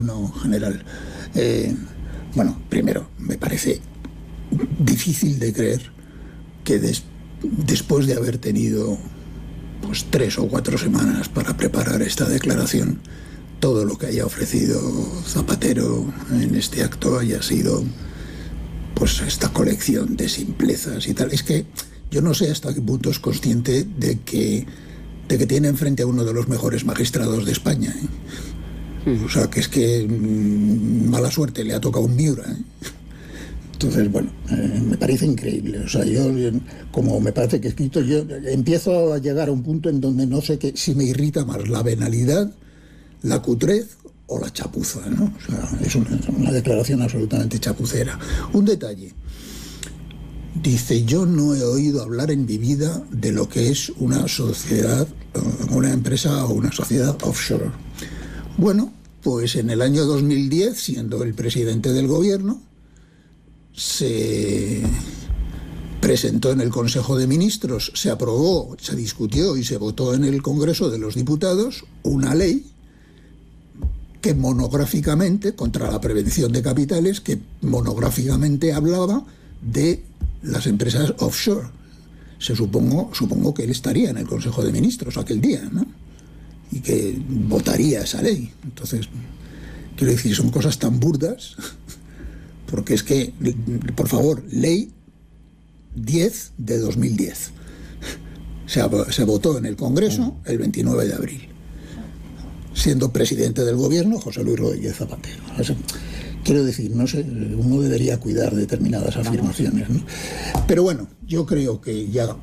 No, general. Bueno, primero, me parece difícil de creer que después de haber tenido pues 3 o 4 semanas para preparar esta declaración, todo lo que haya ofrecido Zapatero en este acto haya sido pues esta colección de simplezas y tal. Es que yo no sé hasta qué punto es consciente de que tiene enfrente a uno de los mejores magistrados de España, ¿eh? O sea, que es que mala suerte, le ha tocado un Miura, ¿eh? Entonces, bueno, me parece increíble. O sea, yo, como me parece que he escrito, yo empiezo a llegar a un punto en donde no sé si me irrita más la venalidad, la cutrez o la chapuza, ¿no? O sea, es una declaración absolutamente chapucera. Un detalle. Dice, yo no he oído hablar en mi vida de lo que es una sociedad, una empresa o una sociedad offshore. Bueno, pues en el año 2010, siendo el presidente del gobierno, se presentó en el Consejo de Ministros, se aprobó, se discutió y se votó en el Congreso de los Diputados una ley que monográficamente, contra la prevención de capitales, que monográficamente hablaba de las empresas offshore. Supongo que él estaría en el Consejo de Ministros aquel día, ¿no? Y que votaría esa ley. Entonces, quiero decir, son cosas tan burdas, porque es que, por favor, ley 10 de 2010. Se votó en el Congreso el 29 de abril, siendo presidente del gobierno José Luis Rodríguez Zapatero. Quiero decir, no sé, uno debería cuidar determinadas afirmaciones, ¿no? Pero bueno, yo creo que ya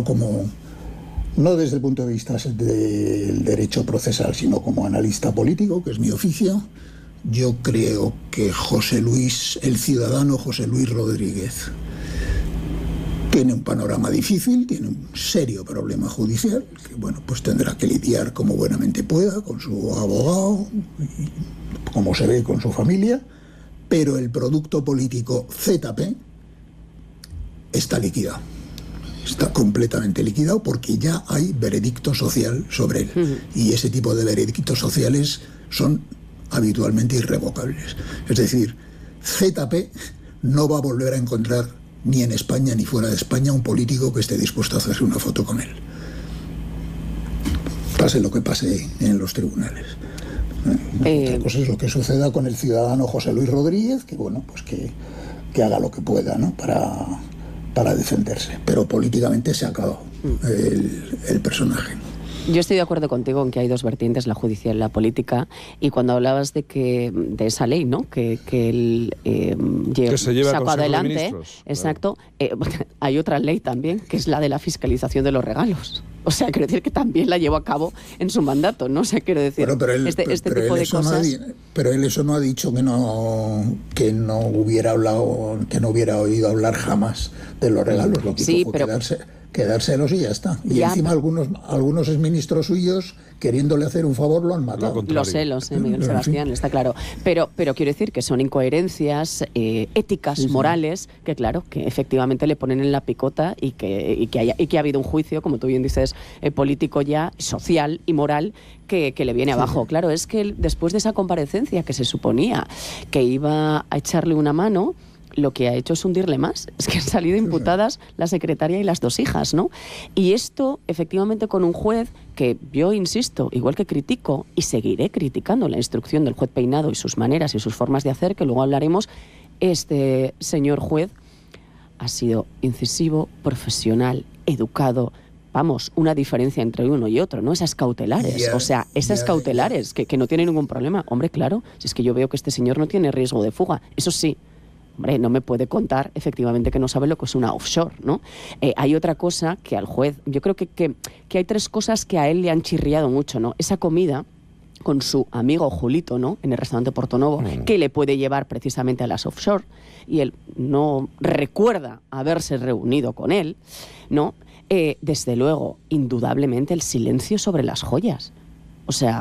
no desde el punto de vista del derecho procesal, sino como analista político, que es mi oficio, yo creo que el ciudadano José Luis Rodríguez tiene un panorama difícil, tiene un serio problema judicial, que bueno, pues tendrá que lidiar como buenamente pueda con su abogado, como se ve con su familia, pero el producto político ZP está liquidado. Está completamente liquidado porque ya hay veredicto social sobre él. Y ese tipo de veredictos sociales son habitualmente irrevocables. Es decir, ZP no va a volver a encontrar ni en España ni fuera de España un político que esté dispuesto a hacerse una foto con él. Pase lo que pase en los tribunales. Otra cosa es lo que suceda con el ciudadano José Luis Rodríguez, que bueno, pues que haga lo que pueda, ¿no? para defenderse. Pero políticamente se ha acabado el personaje. Yo estoy de acuerdo contigo en que hay dos vertientes, la judicial y la política, y cuando hablabas de esa ley, ¿no? que él sacó adelante, exacto, hay otra ley también, que es la de la fiscalización de los regalos. O sea, quiero decir que también la llevó a cabo en su mandato, ¿no? O sea, quiero decir, bueno, este tipo de cosas... pero él eso no ha dicho que no hubiera hablado, que no hubiera oído hablar jamás de los regalos. Lo que hizo fue quedárselos y ya está. Y ya, encima algunos exministros suyos, queriéndole hacer un favor, lo han matado. Lo sé, Miguel Sebastián, está claro. Pero quiero decir que son incoherencias éticas, morales, que claro, que efectivamente le ponen en la picota y que ha habido un juicio, como tú bien dices, político ya, social y moral, que le viene abajo. Claro, es que después de esa comparecencia que se suponía que iba a echarle una mano, lo que ha hecho es hundirle más. Es que han salido imputadas la secretaria y las 2 hijas, ¿no? Y esto, efectivamente, con un juez que yo insisto, igual que critico y seguiré criticando la instrucción del juez Peinado y sus maneras y sus formas de hacer, que luego hablaremos, este señor juez ha sido incisivo, profesional, educado. Vamos, una diferencia entre uno y otro, ¿no? Esas cautelares, cautelares, que no tienen ningún problema. Hombre, claro, si es que yo veo que este señor no tiene riesgo de fuga, eso sí. Hombre, no me puede contar efectivamente que no sabe lo que es una offshore, ¿no? Hay otra cosa que al juez, yo creo que hay 3 cosas que a él le han chirriado mucho, ¿no? Esa comida con su amigo Julito, ¿no? En el restaurante Portonovo, que le puede llevar precisamente a las offshore, y él no recuerda haberse reunido con él, ¿no? Desde luego, indudablemente, el silencio sobre las joyas. O sea,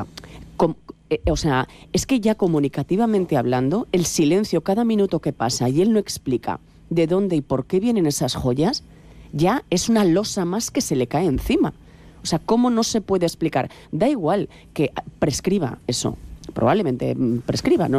es que ya comunicativamente hablando, el silencio cada minuto que pasa y él no explica de dónde y por qué vienen esas joyas, ya es una losa más que se le cae encima. O sea, ¿cómo no se puede explicar? Da igual que prescriba eso, probablemente prescriba, ¿no?